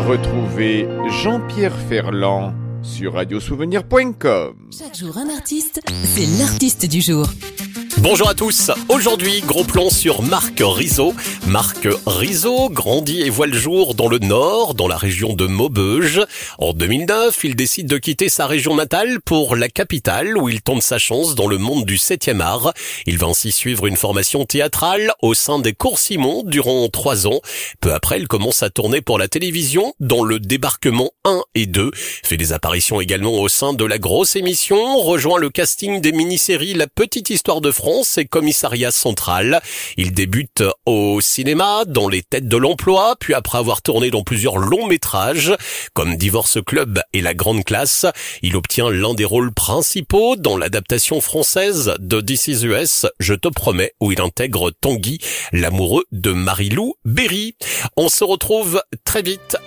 Retrouvez Jean-Pierre Ferland sur radiosouvenir.com. Chaque jour un artiste, c'est l'artiste du jour. Bonjour à tous, aujourd'hui gros plan sur Marc Rizot. Marc Rizot grandit et voit le jour dans le Nord, dans la région de Maubeuge. En 2009, il décide de quitter sa région natale pour la capitale où il tente sa chance dans le monde du 7e art. Il va ainsi suivre une formation théâtrale au sein des Cours Simon durant 3 ans. Peu après, il commence à tourner pour la télévision dans le Débarquement 1 et 2. Fait des apparitions également au sein de La Grosse Émission, rejoint le casting des mini-séries La Petite Histoire de France et Commissariat Central. Il débute au cinéma dans Les Têtes de l'Emploi, puis après avoir tourné dans plusieurs longs métrages comme Divorce Club et La Grande Classe, il obtient l'un des rôles principaux dans l'adaptation française de This Is Us, Je te promets, où il intègre Tanguy, l'amoureux de Marie-Lou Berry. On se retrouve très vite